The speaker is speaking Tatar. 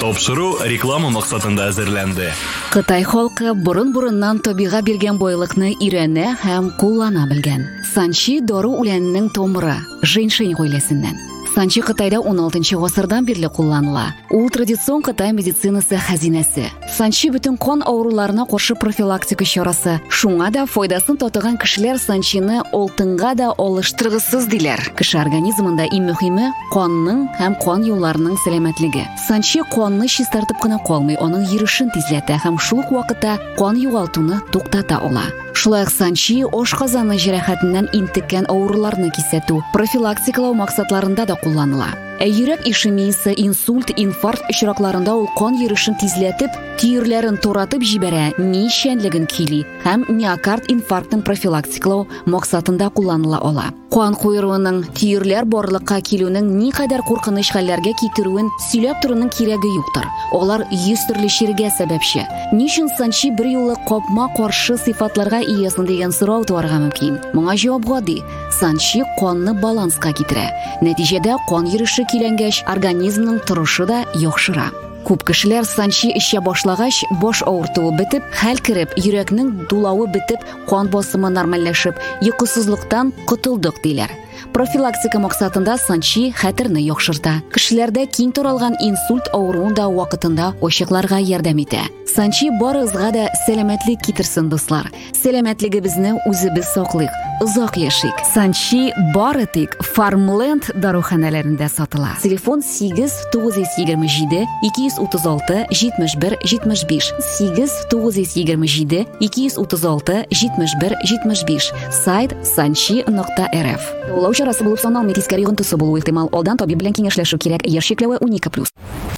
Тапшыру реклама максатында әзерләнде. Кытай халкы бурын-бурыннан табига биргән байлыкны өйрәнә һәм куллана белгән. Санчи дору үләненең томыры, женьшень гаиләсеннән. Санчи Кытайда 16 гасырдан бирле кулланыла. Ул традицион Кытай медицинасы хәзинәсе. Санчи бөтен кан авыруларына каршы профилактика чарасы. Шуңа да файдасын татыган кешеләр санчины алтынга да алыштыргысыз диләр. Кеше организмында иң мөһиме канның һәм кан юлларының сәламәтлеге. Санчи канны чистартып кына калмый, аның йөришен тизләтә һәм шул ук вакытта кан югалтуны туктата ала. Шулай ук санчи ашказаны җәрәхәтеннән интеккән авыруларны кисәтү, профилактикалау максатларында да кулланыла. Йөрәк ишемиясе, инсульт, инфаркт очракларында ул кан йөришен тизләтеп, тирләрен туратып җибәрә, нишәнлеген кили һәм миокард инфарктын профилактикалау максатында кулланыла ала. Кан куйруының тирләр барлыкка килүнең никадәр куркыныч хәлләргә китерүен сөйләп торуның кирәге юктыр. Алар 100 төрле чиргә сәбәпче. Нишен санчи бер юлы капма каршы сыйфатларга иясын дигән сорау туарга мөмкин. Моңа җавап гади. Санчи канны баланска китерә. Нәтиҗәдә кан йөрише киләнгәч, организмның торышы да яхшыра. Күп кешеләр санчи эчә башлагач, баш авыртуы бетеп, хәл кереп, йөрәкнең дулавы бетеп, кан басымы нормальләшеп, йокысызлыктан котылдык диләр. Профилактика максатында санчи хәтерне яхшырта. Кешеләрдә киң таралган инсульт авыруын да вакытында ачыкларга ярдәм итә. Санчи барыгызга да сәламәтлек китерсен, дуслар. Сәламәтлегебезне үзебез саклыйк, озак яшик. Санчи бары тик Farmland даруханәләрендә сатыла. Телефон 8927 236 71 75. 8927 236 71 75. Сайт sanchi.rf. Лау чарасы булып саналмый, тискәри йогынтысы булуы ихтимал. Алдан табиб белән киңәшләшү кирәк. Яшь чикләве 12+.